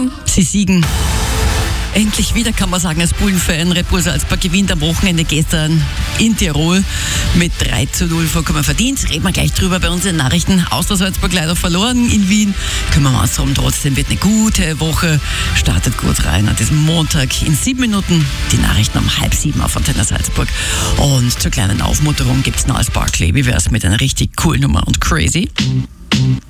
Sie siegen. Endlich wieder, kann man sagen, als Bullen-Fan. Red Bull Salzburg gewinnt am Wochenende gestern in Tirol mit 3:0, vollkommen verdient. Reden wir gleich drüber bei unseren Nachrichten. Austria Salzburg leider verloren in Wien. Kümmern wir uns drum. Trotzdem wird eine gute Woche. Startet gut rein an diesem Montag in 7 Minuten. Die Nachrichten um 6:30 auf Antenne Salzburg. Und zur kleinen Aufmunterung gibt es noch als Barclay. Wie wäre es mit einer richtig coolen Nummer und crazy?